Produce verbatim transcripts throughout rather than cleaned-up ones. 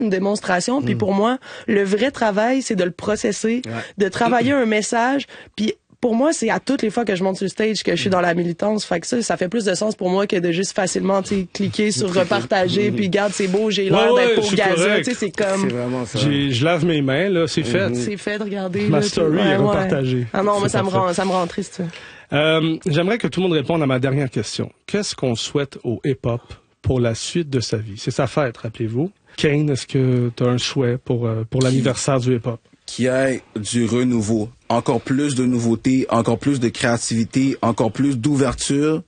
une démonstration. Puis mm. pour moi, le vrai travail, c'est de le processer, ouais. de travailler un message, puis pour moi, c'est à toutes les fois que je monte sur le stage que je suis dans la militance. Fait que ça, ça fait plus de sens pour moi que de juste facilement, tu sais, cliquer sur repartager, puis regarde, c'est beau, j'ai l'air ouais, d'être ouais, pour Gaza. Tu sais, c'est comme... C'est vraiment ça. J'ai, je lave mes mains, là, c'est fait. Mm-hmm. C'est fait de regarder. Ma là, story ouais, est ouais. repartagée. Ah non, c'est moi, ça parfait. me rend, ça me rend triste. Euh, j'aimerais que tout le monde réponde à ma dernière question. Qu'est-ce qu'on souhaite au hip-hop pour la suite de sa vie? C'est sa fête, rappelez-vous. Kane, est-ce que tu as un souhait pour, euh, pour l'anniversaire du hip-hop? Qu'il y ait du renouveau, encore plus de nouveautés, encore plus de créativité, encore plus d'ouverture,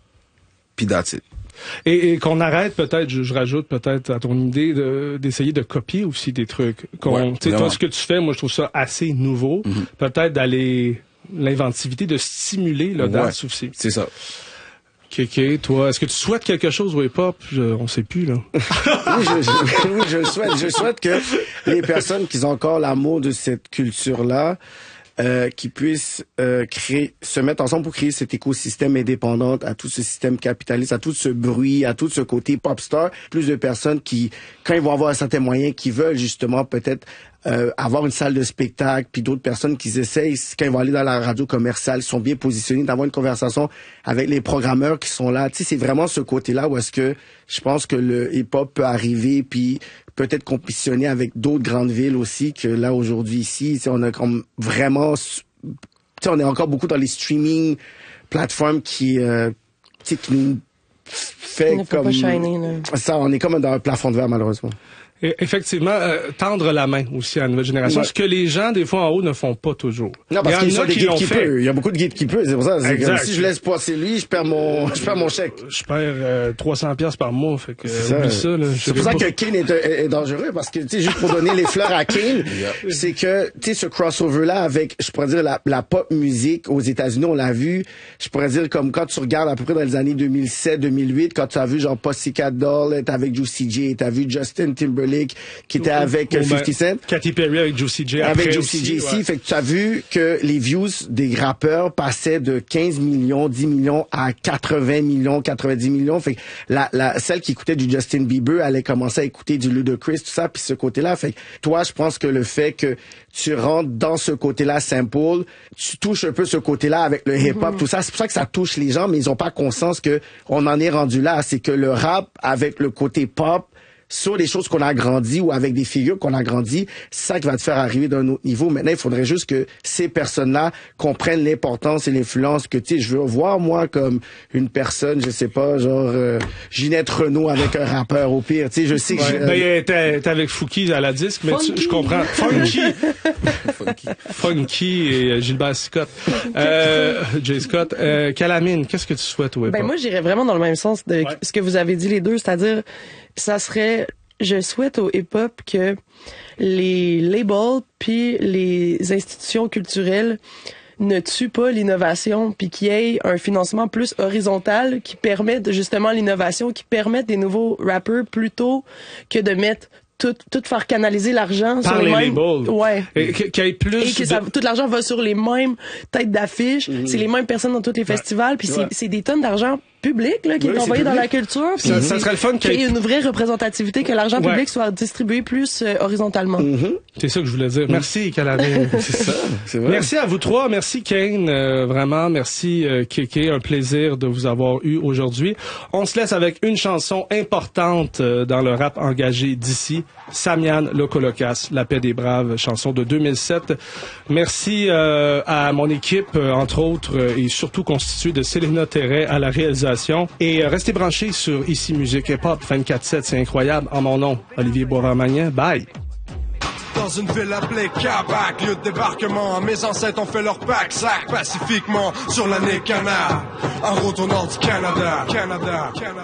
puis that's it. Et, et qu'on arrête peut-être, je, je rajoute peut-être à ton idée, de, d'essayer de copier aussi des trucs. Qu'on, ouais, tu sais, toi, ce que tu fais, moi, je trouve ça assez nouveau. Mm-hmm. Peut-être d'aller, l'inventivité, de stimuler l'audace ouais, aussi. C'est ça. Kéké, toi, est-ce que tu souhaites quelque chose au hip-hop? Je, on sait plus, là. oui, je, je, oui, je souhaite, je souhaite que les personnes qui ont encore l'amour de cette culture-là, euh, qui puissent euh, créer, se mettre ensemble pour créer cet écosystème indépendant à tout ce système capitaliste, à tout ce bruit, à tout ce côté pop star. Plus de personnes qui, quand ils vont avoir un certain moyen, qui veulent justement peut-être Euh, avoir une salle de spectacle, puis d'autres personnes qui essayent, quand ils vont aller dans la radio commerciale, sont bien positionnés, d'avoir une conversation avec les programmeurs qui sont là. Tu sais, c'est vraiment ce côté-là où est-ce que je pense que le hip-hop peut arriver, puis peut-être compétitionner avec d'autres grandes villes aussi, que là, aujourd'hui, ici, tu sais, on a comme vraiment... Tu sais, on est encore beaucoup dans les streaming plateformes qui, euh, tu sais, qui nous fait on comme... Pas shiner, là. Ça, on est comme dans un plafond de verre, malheureusement. Et effectivement, euh, tendre la main aussi à la nouvelle génération, ouais. ce que les gens, des fois, en haut, ne font pas toujours. Non, parce qu'il y a des gatekeepers. Il y a beaucoup de gatekeepers, c'est pour ça. C'est comme, si je laisse passer lui, je perds mon, je perds mon chèque. Je perds euh, trois cents piastres par mois, fait que c'est oublie ça. ça. Là, c'est pour ça que Kane est, est, est dangereux, parce que, tu sais, juste pour donner les fleurs à Kane, yeah. c'est que, tu sais, ce crossover-là avec, je pourrais dire, la, la pop musique aux États-Unis, on l'a vu, je pourrais dire, comme quand tu regardes à peu près dans les années deux mille sept, deux mille huit, quand tu as vu genre Pussycat Doll, t'as avec Juicy J, t'as vu Justin Timberlake, qui était avec oh, fifty Cent. Katy Perry avec Juicy J. Avec Juicy J ici. Ouais. Fait que tu as vu que les views des rappeurs passaient de quinze millions, dix millions à quatre-vingts millions, quatre-vingt-dix millions. Fait que la, la, celle qui écoutait du Justin Bieber allait commencer à écouter du Ludacris, tout ça, puis ce côté-là. Fait que toi, je pense que le fait que tu rentres dans ce côté-là simple, tu touches un peu ce côté-là avec le hip-hop, mm-hmm. tout ça. C'est pour ça que ça touche les gens, mais ils ont pas conscience que on en est rendu là. C'est que le rap, avec le côté pop, sur les choses qu'on a grandi ou avec des figures qu'on a grandi, c'est ça qui va te faire arriver d'un autre niveau. Maintenant, il faudrait juste que ces personnes-là comprennent l'importance et l'influence que, tu sais, je veux voir, moi, comme une personne, je sais pas, genre euh, Ginette Renault avec un rappeur, au pire. Tu sais, je sais que... Ouais, je, ben, euh, t'es, t'es avec Fouki à la disque, mais tu, je comprends. Funky! Funky. Funky et Gilbert Scott. Euh, Jay Scott. Euh, Calamine, qu'est-ce que tu souhaites au hip-hop? Ben, moi, j'irais vraiment dans le même sens de ouais. ce que vous avez dit les deux, c'est-à-dire... ça serait, je souhaite au hip-hop que les labels puis les institutions culturelles ne tuent pas l'innovation puis qu'il y ait un financement plus horizontal qui permette justement l'innovation, qui permette des nouveaux rappers plutôt que de mettre tout, tout faire canaliser l'argent par sur les, les mêmes... labels. Ouais. Et qu'il y ait plus et que de... ça, tout l'argent va sur les mêmes têtes d'affiche, mm-hmm. c'est les mêmes personnes dans tous les festivals, puis c'est, c'est des tonnes d'argent public là, qui oui, est envoyé dans la culture. Puis ça, ça serait le fun qu'il y ait une vraie représentativité, que l'argent ouais. public soit distribué plus euh, horizontalement. Mm-hmm. C'est ça que je voulais dire. Merci, Calamine. C'est ça, c'est vrai. Merci à vous trois. Merci, Kane. Euh, vraiment, merci, euh, Kéké. Un plaisir de vous avoir eu aujourd'hui. On se laisse avec une chanson importante euh, dans le rap engagé d'ici. Samian Lokolocas, La paix des braves, chanson de deux mille sept. Merci euh, à mon équipe, euh, entre autres, euh, et surtout constituée de Célina Terret à la réalisation. Et euh, restez branchés sur Ici Musique Hip-Hop vingt-quatre sept, c'est incroyable. En mon nom, Olivier Boisvert-Magnin. Bye! Dans une ville appelée Québec, lieu de débarquement, mes ancêtres ont fait leur pack sac pacifiquement sur l'année Canard, en route au nord du Canada, Canada, Canada.